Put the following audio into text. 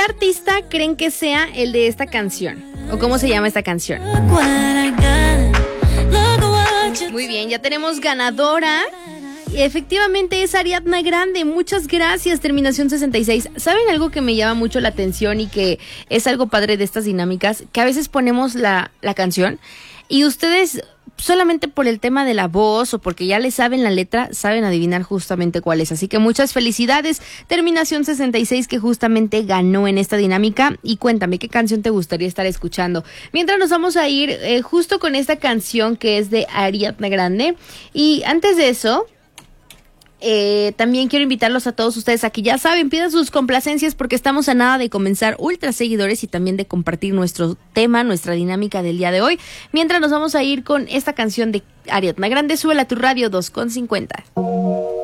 artista creen que sea el de esta canción? ¿O cómo se llama esta canción? Muy bien, ya tenemos ganadora. Efectivamente es Ariadna Grande, muchas gracias, terminación 66. ¿Saben algo que me llama mucho la atención y que es algo padre de estas dinámicas? Que a veces ponemos la canción y ustedes solamente por el tema de la voz o porque ya le saben la letra, saben adivinar justamente cuál es. Así que muchas felicidades, terminación 66, que justamente ganó en esta dinámica. Y cuéntame, ¿qué canción te gustaría estar escuchando? Mientras nos vamos a ir justo con esta canción que es de Ariadna Grande. Y antes de eso... también quiero invitarlos a todos ustedes a que ya saben, pidan sus complacencias porque estamos a nada de comenzar Ultra Seguidores y también de compartir nuestro tema, nuestra dinámica del día de hoy. Mientras nos vamos a ir con esta canción de Ariadna Grande, súbela a tu radio 2.50.